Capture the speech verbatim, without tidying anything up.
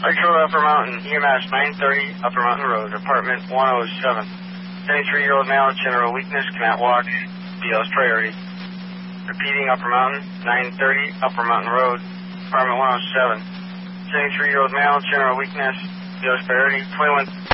Control Upper Mountain, E M S nine thirty, Upper Mountain Road, apartment one oh seven. seventy-three-year-old male, general weakness, cannot walk, B L's priority. Repeating, Upper Mountain, nine thirty, Upper Mountain Road, apartment one oh seven. seventy-three-year-old male, general weakness, B L's priority, twenty-one.